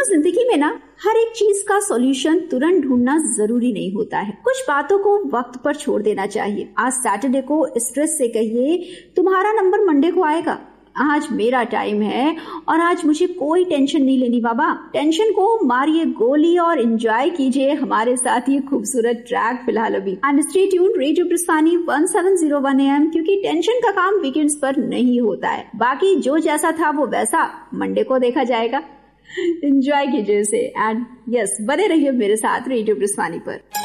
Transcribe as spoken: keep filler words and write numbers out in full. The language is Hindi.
जिंदगी में ना हर एक चीज का सॉल्यूशन तुरंत ढूंढना जरूरी नहीं होता है। कुछ बातों को वक्त पर छोड़ देना चाहिए। आज सैटरडे को स्ट्रेस से कहिए तुम्हारा नंबर मंडे को आएगा, आज मेरा टाइम है और आज मुझे कोई टेंशन नहीं लेनी बाबा। टेंशन को मारिए गोली और एंजॉय कीजिए हमारे साथ ये खूबसूरत ट्रैक फिलहाल अभी। And stay tuned radio प्रस्थानी one seven zero one A M, क्योंकि टेंशन का काम वीकेंड्स पर नहीं होता है। बाकी जो जैसा था वो वैसा मंडे को देखा जाएगा। एंजॉय कीजिए इसे एंड यस बने रहिए मेरे साथ रेडियो प्रस्थानी पर।